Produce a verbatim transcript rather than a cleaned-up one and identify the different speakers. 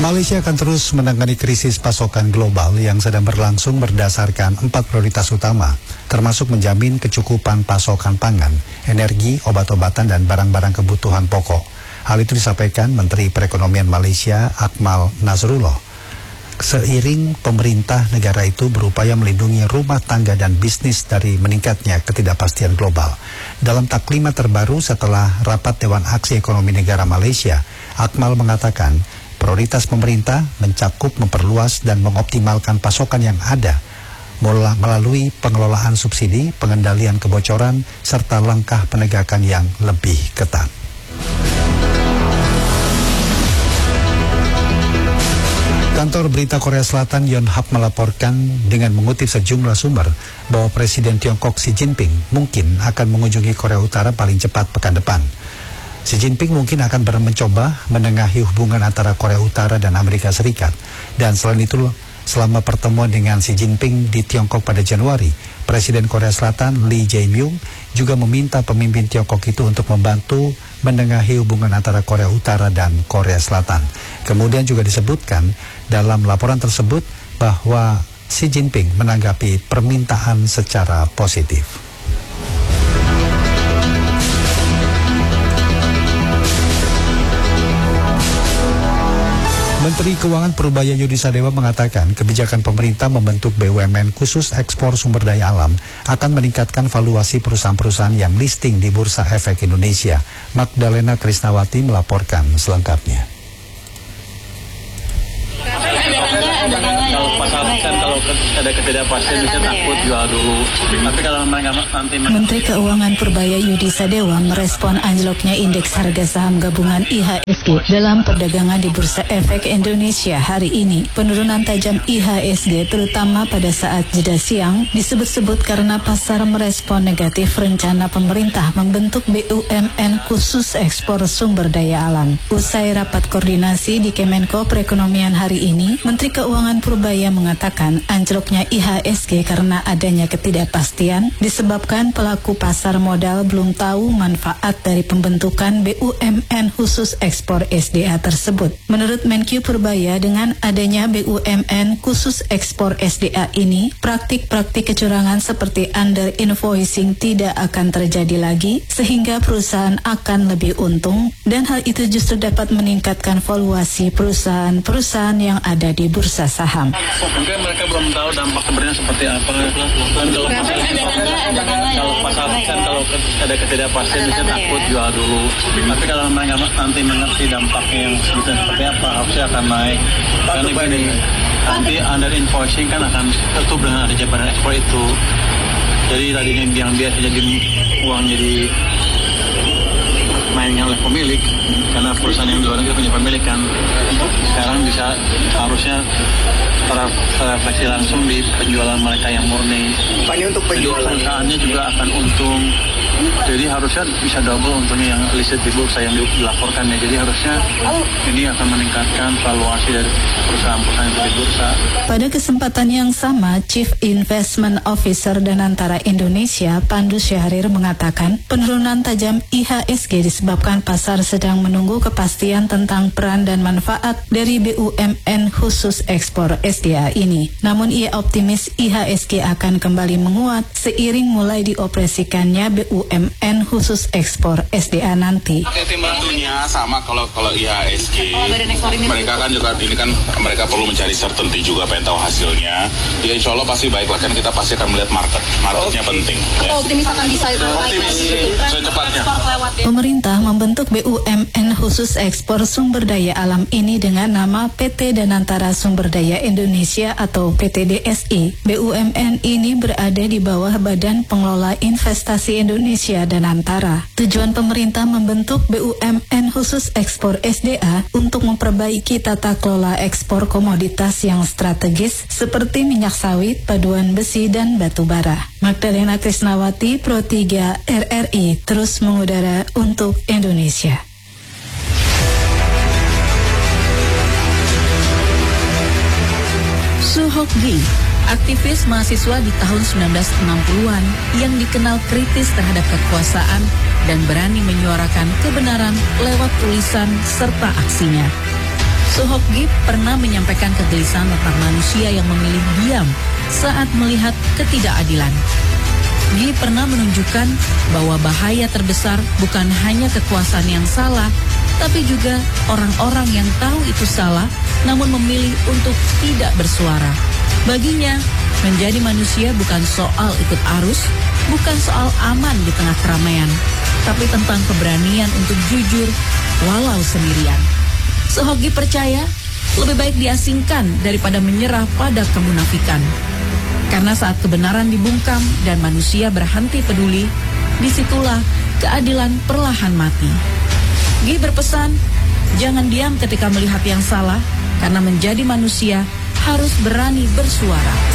Speaker 1: Malaysia akan terus menangani krisis pasokan global yang sedang berlangsung berdasarkan empat prioritas utama, termasuk menjamin kecukupan pasokan pangan, energi, obat-obatan, dan barang-barang kebutuhan pokok. Hal itu disampaikan Menteri Perekonomian Malaysia, Akmal Nazrullah. Seiring pemerintah negara itu berupaya melindungi rumah tangga dan bisnis dari meningkatnya ketidakpastian global. Dalam taklimat terbaru setelah rapat Dewan Aksi Ekonomi Negara Malaysia, Akmal mengatakan prioritas pemerintah mencakup memperluas dan mengoptimalkan pasokan yang ada melalui pengelolaan subsidi, pengendalian kebocoran, serta langkah penegakan yang lebih ketat. Kantor Berita Korea Selatan Yonhap melaporkan dengan mengutip sejumlah sumber bahwa Presiden Tiongkok Xi Jinping mungkin akan mengunjungi Korea Utara paling cepat pekan depan. Xi Jinping mungkin akan mencoba menengahi hubungan antara Korea Utara dan Amerika Serikat. Dan selain itu, selama pertemuan dengan Xi Jinping di Tiongkok pada Januari, Presiden Korea Selatan Lee Jae-myung juga meminta pemimpin Tiongkok itu untuk membantu menengahi hubungan antara Korea Utara dan Korea Selatan. Kemudian juga disebutkan dalam laporan tersebut bahwa Xi Jinping menanggapi permintaan secara positif. Menteri Keuangan Purbaya Yudi Sadewa mengatakan kebijakan pemerintah membentuk B U M N khusus ekspor sumber daya alam akan meningkatkan valuasi perusahaan-perusahaan yang listing di Bursa Efek Indonesia. Magdalena Krisnawati melaporkan selengkapnya.
Speaker 2: Kalau pasar kan kalau ada ketidakpastian bisa takut jual dulu. Tapi kalau mereka nanti
Speaker 3: Menteri Keuangan Purbaya Yudi Sadewa merespon anjloknya indeks harga saham gabungan I H S G dalam perdagangan di Bursa Efek Indonesia hari ini. Penurunan tajam I H S G terutama pada saat jeda siang disebut-sebut karena pasar merespon negatif rencana pemerintah membentuk B U M N khusus ekspor sumber daya alam. Usai rapat koordinasi di Kemenko Perekonomian hari ini, Menteri Keuangan Purbaya mengatakan anjloknya I H S G karena adanya ketidakpastian disebabkan pelaku pasar modal belum tahu manfaat dari pembentukan B U M N khusus ekspor S D A tersebut. Menurut Menkyu Purbaya, dengan adanya B U M N khusus ekspor S D A ini, praktik-praktik kecurangan seperti under invoicing tidak akan terjadi lagi sehingga perusahaan akan lebih untung dan hal itu justru dapat meningkatkan valuasi perusahaan-perusahaan yang ada di bursa saham.
Speaker 2: Mungkin mereka belum tahu dampak sebenarnya seperti apa. Dan kalau pasar kalau pasar kan kalau ada ketidakpastian bisa takut jual dulu. Tapi kalau mereka nanti mengerti dampaknya yang bisa seperti apa, harusnya akan naik. Karena begini, nanti under invoicing kan akan tertutup dengan ada jabatan ekspor itu. Jadi tadinya yang biasa jadi uang jadi mainnya oleh pemilik, karena perusahaan yang di luar negeri punya pemilik kan, sekarang bisa harusnya terrefleksi langsung di penjualan mereka yang murni.
Speaker 4: Bukannya untuk penjualan,
Speaker 2: perusahaannya juga akan untung. Jadi harusnya bisa double untungnya yang listed di bursa yang dilaporkan ya. Jadi harusnya ini akan meningkatkan valuasi dari perusahaan-perusahaan yang di bursa.
Speaker 3: Pada kesempatan yang sama, Chief Investment Officer Danantara Indonesia, Pandu Syahrir mengatakan penurunan tajam I H S G disebabkan pasar sedang menunggu kepastian tentang peran dan manfaat dari B U M N khusus ekspor S D A ini. Namun ia optimis I H S G akan kembali menguat seiring mulai dioperasikannya B U M N khusus ekspor S D A nanti.
Speaker 5: Tim bantunya sama kalau kalau I H S G. Mereka kan juga ini kan mereka perlu mencari certainty juga, pengen tahu hasilnya. Ya insya Allah pasti baik lah, kan kita pasti akan melihat market. Marketnya oh, penting. Ya.
Speaker 6: Optimis akan bisa
Speaker 5: optimis secepatnya.
Speaker 3: Pemerintah membentuk B U M N khusus ekspor sumber daya alam ini dengan nama P T Danantara Sumber Daya Indonesia atau P T D S I. B U M N ini berada di bawah Badan Pengelola Investasi Indonesia Danantara. Tujuan pemerintah membentuk B U M N khusus ekspor S D A untuk memperbaiki tata kelola ekspor komoditas yang strategis seperti minyak sawit, paduan besi, dan batu bara. Magdalena Krisnawati, Pro tiga R R I, terus mengudara untuk Indonesia.
Speaker 7: Soo Hok-gi, aktivis mahasiswa di tahun sembilan belas enam puluhan yang dikenal kritis terhadap kekuasaan dan berani menyuarakan kebenaran lewat tulisan serta aksinya. Sohokgi pernah menyampaikan kegelisahan tentang manusia yang memilih diam saat melihat ketidakadilan. Gi pernah menunjukkan bahwa bahaya terbesar bukan hanya kekuasaan yang salah, tapi juga orang-orang yang tahu itu salah namun memilih untuk tidak bersuara. Baginya, menjadi manusia bukan soal ikut arus, bukan soal aman di tengah keramaian, tapi tentang keberanian untuk jujur walau sendirian. Sohokgi percaya lebih baik diasingkan daripada menyerah pada kemunafikan. Karena saat kebenaran dibungkam dan manusia berhenti peduli, disitulah keadilan perlahan mati. Gi berpesan, jangan diam ketika melihat yang salah, karena menjadi manusia harus berani bersuara.